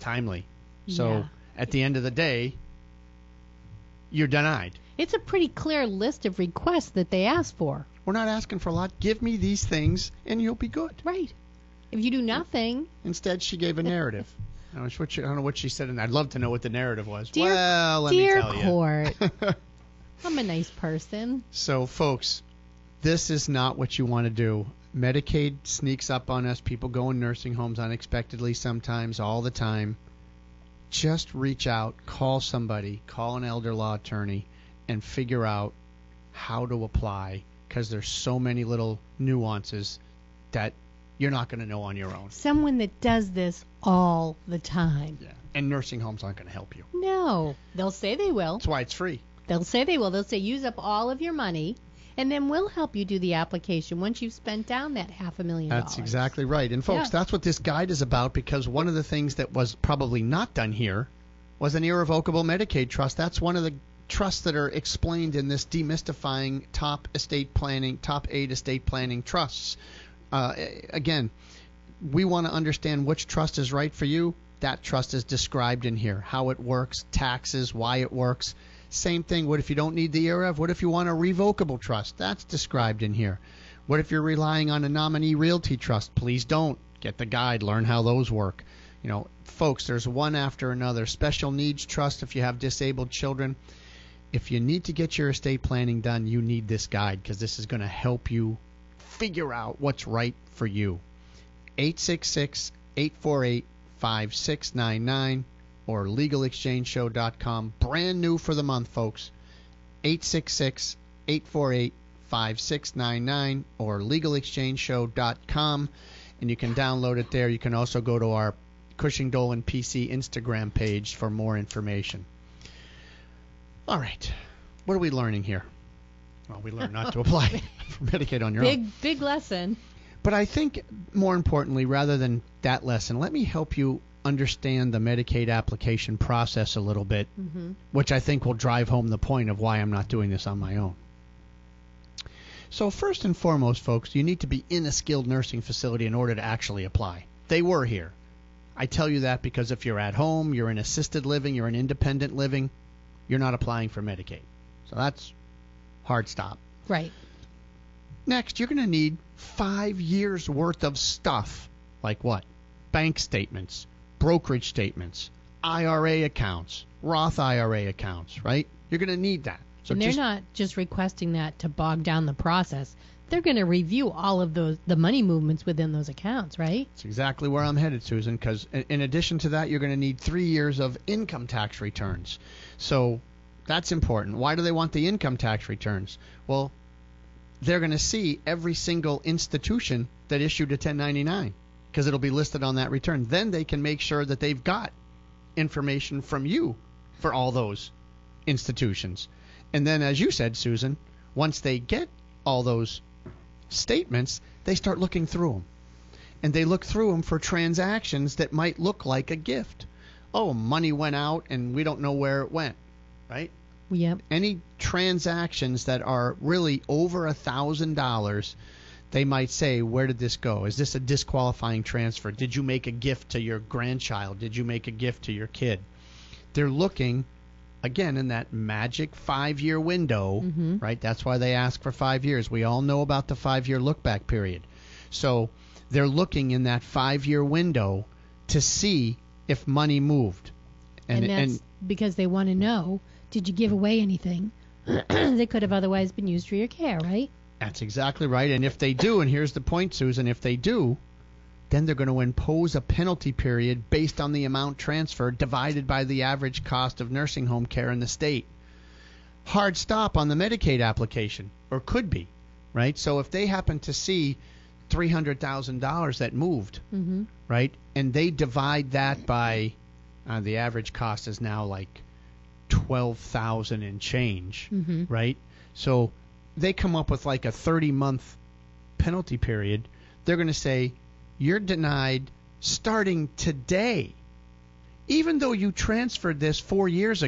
timely. So Yeah. at the end of the day, you're denied. It's a pretty clear list of requests that they ask for. We're not asking for a lot. Give me these things, and you'll be good. Right. If you do nothing. Instead, she gave a narrative. I don't know what she said, and I'd love to know what the narrative was. Dear, well, let me dear tell you. court, I'm a nice person. So, folks, this is not what you want to do. Medicaid sneaks up on us. People go in nursing homes unexpectedly sometimes, all the time. Just reach out, call somebody, call an elder law attorney, and figure out how to apply, because there's so many little nuances that you're not going to know on your own. Someone that does this all the time. Yeah. And nursing homes aren't going to help you. No. They'll say they will. That's why it's free. They'll say they will. They'll say use up all of your money, and then we'll help you do the application once you've spent down that $500,000. That's exactly right. And, folks, that's what this guide is about, because one of the things that was probably not done here was an irrevocable Medicaid trust. That's one of the trusts that are explained in this demystifying top 8 estate planning trusts. Again, we want to understand which trust is right for you. That trust is described in here, how it works, taxes, why it works. Same thing. What if you don't need the IRREV? What if you want a revocable trust? That's described in here. What if you're relying on a nominee realty trust? Please don't. Get the guide. Learn how those work. You know, folks, there's one after another. Special needs trust if you have disabled children. If you need to get your estate planning done, you need this guide, because this is going to help you figure out what's right for you. 866-848-5699 or legalexchangeshow.com. Brand new for the month, folks. 866-848-5699 or legalexchangeshow.com. And you can download it there. You can also go to our Cushing Dolan PC Instagram page for more information. All right. What are we learning here? Well, we learned not to apply for Medicaid on your own. Big lesson. But I think, more importantly, rather than that lesson, let me help you understand the Medicaid application process a little bit, which I think will drive home the point of why I'm not doing this on my own. So first and foremost, folks, you need to be in a skilled nursing facility in order to actually apply. They were here. I tell you that because if you're at home, you're in assisted living, you're in independent living, you're not applying for Medicaid. So that's hard stop. Right. Next, you're going to need 5 years worth of stuff. Like what? Bank statements, brokerage statements, IRA accounts, Roth IRA accounts, right? You're going to need that. So and they're not just requesting that to bog down the process. They're going to review all of the money movements within those accounts, right? That's exactly where I'm headed, Susan, because in addition to that, you're going to need 3 years of income tax returns. So that's important. Why do they want the income tax returns? Well, they're going to see every single institution that issued a 1099 because it'll be listed on that return. Then they can make sure that they've got information from you for all those institutions. And then, as you said, Susan, once they get all those statements, they start looking through them. And they look through them for transactions that might look like a gift. Oh, money went out and we don't know where it went, right? Yep. Any transactions that are really over $1,000, they might say, where did this go? Is this a disqualifying transfer? Did you make a gift to your grandchild? Did you make a gift to your kid? They're looking, again, in that magic 5-year window, right? That's why they ask for 5 years. We all know about the 5-year look-back period. So they're looking in that 5-year window to see if money moved. And that's because they want to know, did you give away anything that could have otherwise been used for your care, right? That's exactly right. And if they do, and here's the point, Susan, if they do, then they're going to impose a penalty period based on the amount transferred divided by the average cost of nursing home care in the state. Hard stop on the Medicaid application, or could be, right? So if they happen to see $300,000 that moved, right, and they divide that by the average cost is now like $12,000 and change, right? So they come up with like a 30-month penalty period. They're going to say, you're denied starting today, even though you transferred this 4 years ago.